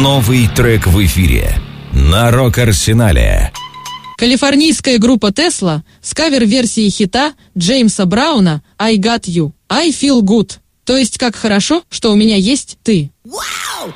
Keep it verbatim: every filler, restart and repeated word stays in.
Новый трек в эфире на Рок-Арсенале. Калифорнийская группа Tesla с кавер-версией хита Джеймса Брауна «I Got You», «I Feel Good», то есть как хорошо, что у меня есть ты.